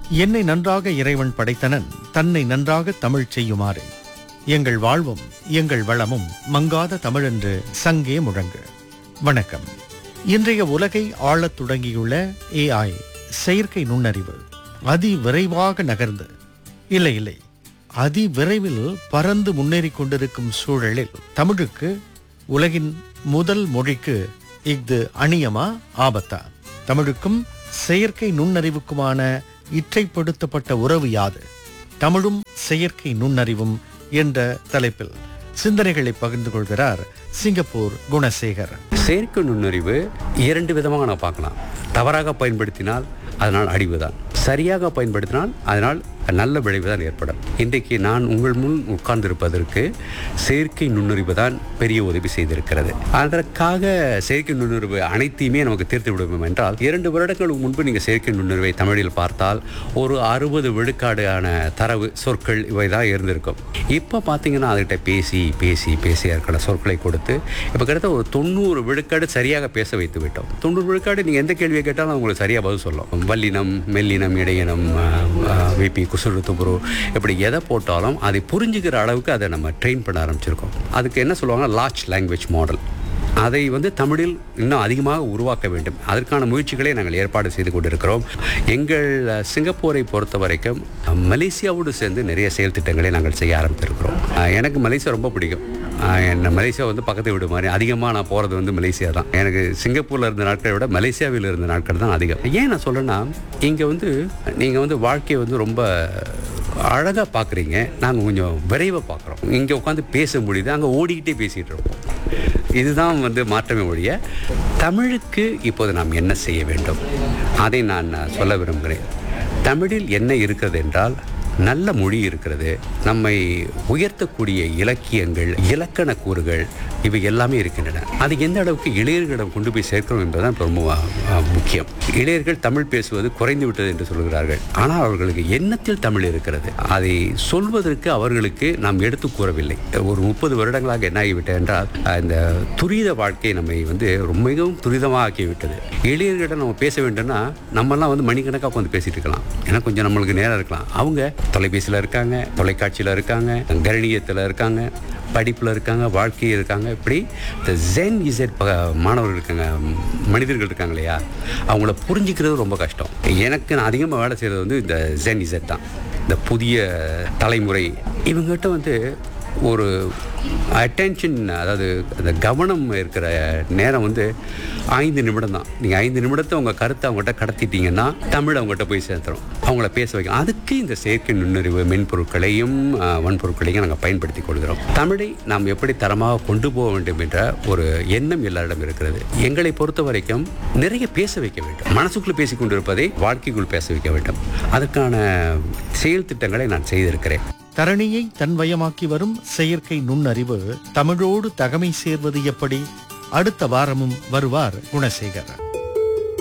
என்னை நன்றாக இறைவன் படைத்தனன், தன்னை நன்றாக தமிழ் செய்யுமாறு. எங்கள் வாழ்வும் எங்கள் வளமும் மங்காத தமிழென்று சங்கே முழங்கு. வணக்கம். இன்றைய உலகை ஆளத் தொடங்கியுள்ள AI, செயற்கை நுண்ணறிவு அதி விரைவாக நகர்ந்து இல்லை அதி விரைவில் பறந்து முன்னேறிக் கொண்டிருக்கும் சூழலில் தமிழுக்கு, உலகின் முதல் மொழிக்கு இஃது அணியமா ஆபத்தா? தமிழுக்கும் செயற்கை நுண்ணறிவுக்குமான இற்றைப்படுத்தப்பட்ட உறவு யாது? தமிழும் செயற்கை நுண்ணறிவும் என்ற தலைப்பில் சிந்தனைகளை பகிர்ந்து கொள்கிறார் சிங்கப்பூர் குணசேகர். செயற்கை நுண்ணறிவு இரண்டு விதமாக நான் பார்க்கலாம். தவறாக பயன்படுத்தினால் அதனால் அழிவுதான், சரியாக பயன்படுத்தினால் அதனால் நல்ல விளைவுதான் ஏற்படும். இன்றைக்கு நான் உங்கள் முன் உட்கார்ந்திருப்பதற்கு செயற்கை நுண்ணறிவு தான் பெரிய உதவி செய்திருக்கிறது. அதற்காக செயற்கை நுண்ணறிவு அனைத்தையுமே நமக்கு தீர்த்து விடுவோம் என்றால், 2 வருடங்களுக்கு முன்பு நீங்கள் செயற்கை நுண்ணறிவை தமிழில் பார்த்தால் ஒரு 60 விழுக்காடான தரவு சொற்கள் இவை தான் இருந்திருக்கும். இப்போ பார்த்தீங்கன்னா அதுகிட்ட பேசி இருக்கிற சொற்களை கொடுத்து இப்போ கிட்டத்தட்ட ஒரு 90 விழுக்காடு சரியாக பேச வைத்து விட்டோம். 90 விழுக்காடு நீங்கள் எந்த கேள்வியை கேட்டாலும் உங்களுக்கு சரியாக பதில் சொல்லும். வல்லினம், மெல்லினம், இடையினம், விபி, குசுறு, துபுரு, இப்படி எதை போட்டாலும் அதை புரிஞ்சுக்கிற அளவுக்கு அதை நம்ம ட்ரெயின் பண்ண ஆரம்பிச்சிருக்கோம். அதுக்கு என்ன சொல்லுவாங்க, லார்ஜ் லாங்குவேஜ் மாடல். அதை தமிழில் இன்னும் அதிகமாக உருவாக்க வேண்டும். அதற்கான முயற்சிகளை நாங்கள் ஏற்பாடு செய்து கொண்டிருக்கிறோம். எங்கள் சிங்கப்பூரை பொறுத்த வரைக்கும் மலேசியாவோடு சேர்ந்து நிறைய செயல் திட்டங்களை நாங்கள் செய்ய ஆரம்பித்திருக்கிறோம். எனக்கு மலேசியா ரொம்ப பிடிக்கும். என்ன மலேசியா பக்கத்து வீடு மாதிரி. அதிகமாக நான் போகிறது மலேசியா தான். எனக்கு சிங்கப்பூரில் இருந்த நாட்களை விட மலேசியாவில் இருந்த நாட்கள் தான் அதிகம். ஏன் நான் சொல்கிறேன்னா, இங்கே நீங்கள் வாழ்க்கையை ரொம்ப அழகாக பார்க்குறீங்க, நாங்கள் கொஞ்சம் விரைவாக பார்க்குறோம். இங்கே உட்காந்து பேச முடியுது, அங்கே ஓடிக்கிட்டே பேசிகிட்டு இருக்கோம். இதுதான் மாற்றமே ஒழிய தமிழுக்கு இப்போது நாம் என்ன செய்ய வேண்டும் அதை நான் சொல்ல விரும்புகிறேன். தமிழில் என்ன இருக்கிறது என்றால், நல்ல மொழி இருக்கிறது, நம்மை உயர்த்தக்கூடிய இலக்கியங்கள், இலக்கண கூறுகள், இவை எல்லாமே இருக்கின்றன. அது எந்த அளவுக்கு இளையர்களிடம் கொண்டு போய் சேர்க்கிறோம் என்பதுதான் இப்போ ரொம்ப முக்கியம். இளையர்கள் தமிழ் பேசுவது குறைந்து விட்டது என்று சொல்கிறார்கள். ஆனால் அவர்களுக்கு எண்ணத்தில் தமிழ் இருக்கிறது. அதை சொல்வதற்கு அவர்களுக்கு நாம் எடுத்து கூறவில்லை. ஒரு 30 வருடங்களாக என்ன ஆகிவிட்டது என்றால், இந்த துரித வாழ்க்கை நம்மை மிகவும் துரிதமாக ஆக்கிவிட்டது. இளையர்களிடம் நம்ம பேச வேண்டும்னா நம்மெல்லாம் மணிக்கணக்காக உட்காந்து பேசிட்டு இருக்கலாம். ஏன்னா கொஞ்சம் நம்மளுக்கு நேரம் இருக்கலாம். அவங்க தொலைபேசியில் இருக்காங்க, தொலைக்காட்சியில் இருக்காங்க, கணினியத்தில் இருக்காங்க, படிப்பில் இருக்காங்க, வாழ்க்கையில் இருக்காங்க. இப்படி இந்த ஜென் இசட் மாணவர்கள் இருக்காங்க, மனிதர்கள் இருக்காங்க இல்லையா, அவங்கள புரிஞ்சிக்கிறது ரொம்ப கஷ்டம். எனக்கு நான் அதிகமாக வேலை செய்கிறது இந்த ஜென் இசட் தான். இந்த புதிய தலைமுறை இவங்ககிட்ட ஒரு அட்டென்ஷன், அதாவது அந்த கவனம் இருக்கிற நேரம் 5 நிமிடம் தான். நீங்கள் 5 நிமிடத்தை உங்கள் கருத்தை அவங்ககிட்ட கடத்திட்டீங்கன்னா தமிழ் அவங்ககிட்ட போய் சேர்த்துறோம், அவங்கள பேச வைக்கலாம். அதுக்கு இந்த செயற்கை நுண்ணறிவு மென்பொருட்களையும் வன்பொருட்களையும் நாங்கள் பயன்படுத்தி கொள்கிறோம். தமிழை நாம் எப்படி தரமாக கொண்டு போக வேண்டும் என்ற ஒரு எண்ணம் எல்லாரிடம் இருக்கிறது. எங்களை பொறுத்த வரைக்கும் நிறைய பேச வைக்க வேண்டும். மனசுக்குள் பேசி கொண்டிருப்பதை வாழ்க்கைக்குள் பேச வைக்க வேண்டும். அதற்கான செயல் திட்டங்களை நான் செய்திருக்கிறேன். தரணியை தன்வயமாக்கி வரும் செயற்கை நுண்ணறிவு தமிழோடு தகமை சேர்வது எப்படி? அடுத்த வாரமும் வருவார் குணசேகர்.